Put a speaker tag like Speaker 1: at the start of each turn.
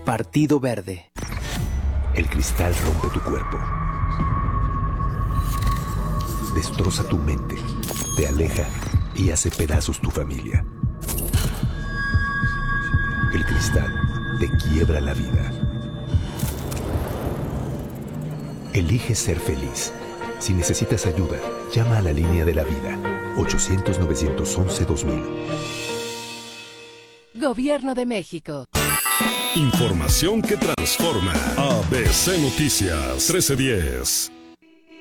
Speaker 1: Partido Verde.
Speaker 2: El cristal rompe tu cuerpo. Destroza tu mente, te aleja y hace pedazos tu familia. El cristal te quiebra la vida. Elige ser feliz. Si necesitas ayuda, llama a la línea de la vida. 800-911-2000.
Speaker 3: Gobierno de México.
Speaker 4: Información que transforma. ABC Noticias 1310.